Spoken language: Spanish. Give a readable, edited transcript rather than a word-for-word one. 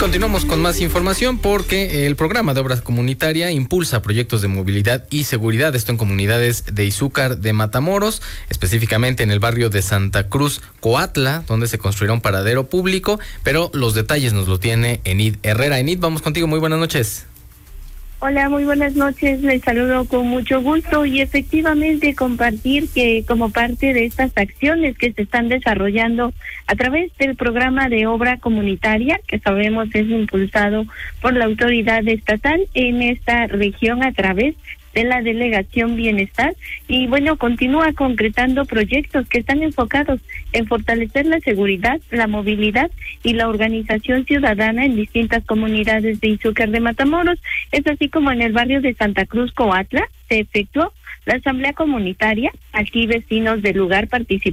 continuamos con más información porque el programa de obra comunitaria impulsa proyectos de movilidad y seguridad, esto en comunidades de Izúcar de Matamoros, específicamente en el barrio de Santa Cruz, Coatla, donde se construirá un paradero público, pero los detalles nos lo tiene Enid Herrera. Enid, vamos contigo, muy buenas noches. Hola, muy buenas noches, les saludo con mucho gusto y efectivamente compartir que como parte de estas acciones que se están desarrollando a través del programa de obra comunitaria, que sabemos es impulsado por la autoridad estatal en esta región a través de la Delegación Bienestar, y bueno, continúa concretando proyectos que están enfocados en fortalecer la seguridad, la movilidad y la organización ciudadana en distintas comunidades de Izúcar de Matamoros. Es así como en el barrio de Santa Cruz, Coatla, se efectuó la asamblea comunitaria. Aquí vecinos del lugar participaron